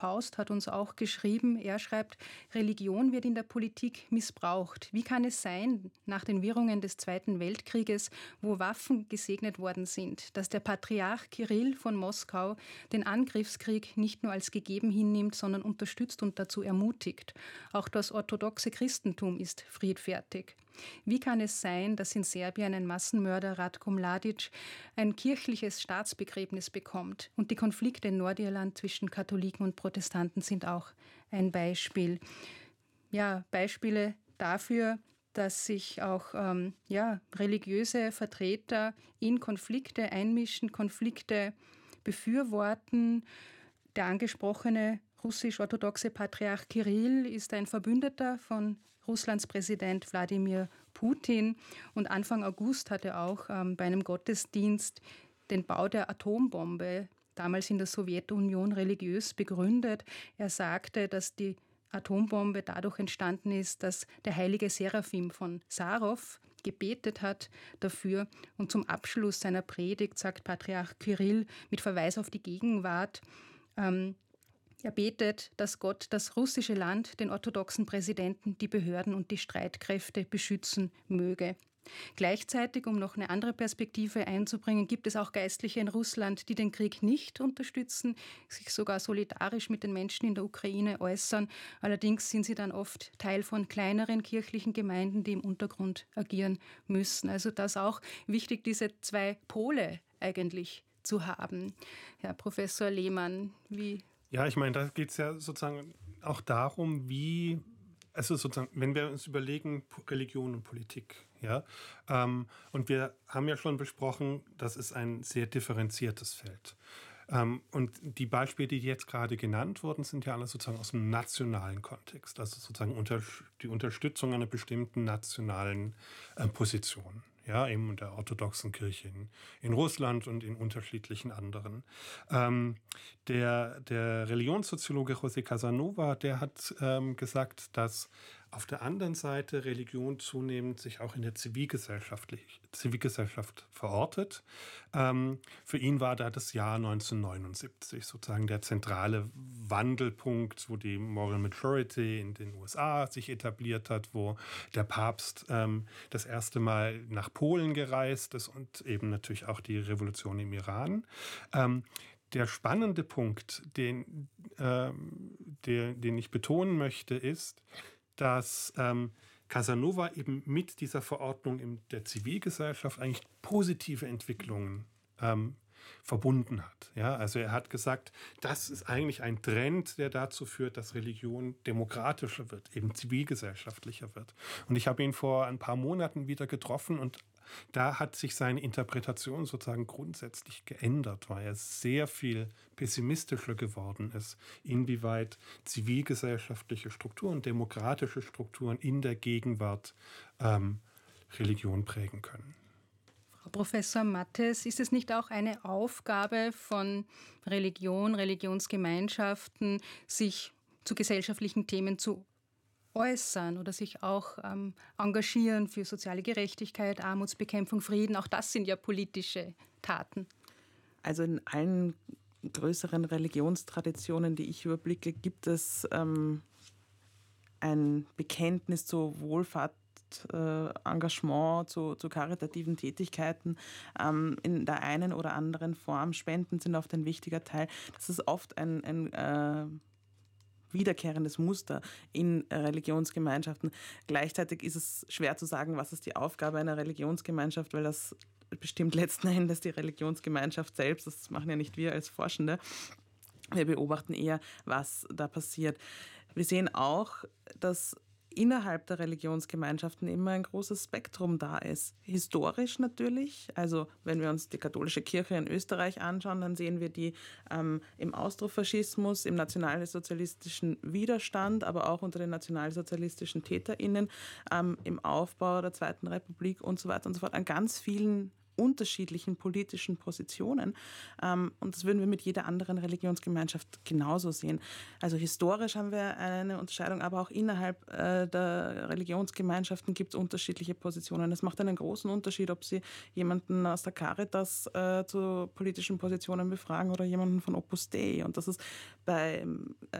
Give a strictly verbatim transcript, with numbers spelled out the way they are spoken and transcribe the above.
Paust hat uns auch geschrieben, er schreibt, Religion wird in der Politik missbraucht. Wie kann es sein, nach den Wirrungen des Zweiten Weltkrieges, wo Waffen gesegnet worden sind, dass der Patriarch Kirill von Moskau den Angriffskrieg nicht nur als gegeben hinnimmt, sondern unterstützt und dazu ermutigt? Auch das orthodoxe Christentum ist friedfertig. Wie kann es sein, dass in Serbien ein Massenmörder, Ratko Mladic, ein kirchliches Staatsbegräbnis bekommt? Und die Konflikte in Nordirland zwischen Katholiken und Protestanten sind auch ein Beispiel. Ja, Beispiele dafür, dass sich auch ähm, ja, religiöse Vertreter in Konflikte einmischen, Konflikte befürworten. Der angesprochene russisch-orthodoxe Patriarch Kirill ist ein Verbündeter von Russlands Präsident Wladimir Putin. Und Anfang August hat er auch ähm, bei einem Gottesdienst den Bau der Atombombe, damals in der Sowjetunion, religiös begründet. Er sagte, dass die Atombombe dadurch entstanden ist, dass der heilige Seraphim von Sarov gebetet hat dafür. Und zum Abschluss seiner Predigt sagt Patriarch Kirill mit Verweis auf die Gegenwart, ähm, er betet, dass Gott das russische Land, den orthodoxen Präsidenten, die Behörden und die Streitkräfte beschützen möge. Gleichzeitig, um noch eine andere Perspektive einzubringen, gibt es auch Geistliche in Russland, die den Krieg nicht unterstützen, sich sogar solidarisch mit den Menschen in der Ukraine äußern. Allerdings sind sie dann oft Teil von kleineren kirchlichen Gemeinden, die im Untergrund agieren müssen. Also das ist auch wichtig, diese zwei Pole eigentlich zu haben. Herr Professor Lehmann, wie... Ja, ich meine, da geht es ja sozusagen auch darum, wie, also sozusagen, wenn wir uns überlegen, Religion und Politik, ja, ähm, und wir haben ja schon besprochen, das ist ein sehr differenziertes Feld. Ähm, und die Beispiele, die jetzt gerade genannt wurden, sind ja alle sozusagen aus dem nationalen Kontext, also sozusagen unter, die Unterstützung einer bestimmten nationalen äh, Position. Ja, eben in der orthodoxen Kirche in, in Russland und in unterschiedlichen anderen. Ähm, der, der Religionssoziologe José Casanova, der hat ähm, gesagt, dass auf der anderen Seite Religion zunehmend sich auch in der Zivilgesellschaft, Zivilgesellschaft verortet. Ähm, für ihn war da das Jahr neunzehnhundertneunundsiebzig sozusagen der zentrale Wandelpunkt, wo die Moral Majority in den U S A sich etabliert hat, wo der Papst ähm, das erste Mal nach Polen gereist ist und eben natürlich auch die Revolution im Iran. Ähm, Der spannende Punkt, den, äh, der, den ich betonen möchte, ist, dass ähm, Casanova eben mit dieser Verordnung in der Zivilgesellschaft eigentlich positive Entwicklungen ähm, verbunden hat. Ja, also er hat gesagt, das ist eigentlich ein Trend, der dazu führt, dass Religion demokratischer wird, eben zivilgesellschaftlicher wird. Und ich habe ihn vor ein paar Monaten wieder getroffen und da hat sich seine Interpretation sozusagen grundsätzlich geändert, weil er sehr viel pessimistischer geworden ist, inwieweit zivilgesellschaftliche Strukturen, demokratische Strukturen in der Gegenwart ähm, Religion prägen können. Frau Professor Mattes, ist es nicht auch eine Aufgabe von Religion, Religionsgemeinschaften, sich zu gesellschaftlichen Themen zu äußern oder sich auch ähm, engagieren für soziale Gerechtigkeit, Armutsbekämpfung, Frieden? Auch das sind ja politische Taten. Also in allen größeren Religionstraditionen, die ich überblicke, gibt es ähm, ein Bekenntnis zur Wohlfahrt, äh, Engagement, zu, zu karitativen Tätigkeiten ähm, in der einen oder anderen Form. Spenden sind oft ein wichtiger Teil. Das ist oft ein, ein äh, wiederkehrendes Muster in Religionsgemeinschaften. Gleichzeitig ist es schwer zu sagen, was ist die Aufgabe einer Religionsgemeinschaft, weil das bestimmt letzten Endes die Religionsgemeinschaft selbst. Das machen ja nicht wir als Forschende. Wir beobachten eher, was da passiert. Wir sehen auch, dass innerhalb der Religionsgemeinschaften immer ein großes Spektrum da ist. Historisch natürlich, also wenn wir uns die katholische Kirche in Österreich anschauen, dann sehen wir die ähm, im Austrofaschismus, im nationalsozialistischen Widerstand, aber auch unter den nationalsozialistischen TäterInnen, ähm, im Aufbau der Zweiten Republik und so weiter und so fort, an ganz vielen unterschiedlichen politischen Positionen. Ähm, und das würden wir mit jeder anderen Religionsgemeinschaft genauso sehen. Also historisch haben wir eine Unterscheidung, aber auch innerhalb äh, der Religionsgemeinschaften gibt es unterschiedliche Positionen. Es macht einen großen Unterschied, ob Sie jemanden aus der Caritas äh, zu politischen Positionen befragen oder jemanden von Opus Dei. Und das ist bei